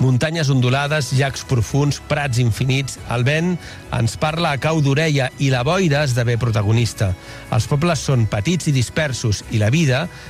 Muntanyes ondulades, llacs profuns, prats infinits. El vent ens parla a cau d'orella i la boira esdevé protagonista. Els pobles són petits i dispersos i la vida